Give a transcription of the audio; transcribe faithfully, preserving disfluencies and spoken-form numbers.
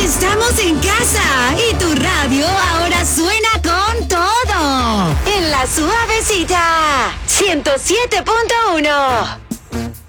Estamos en casa y tu radio ahora suena con todo. En La Suavecita, ciento siete punto uno.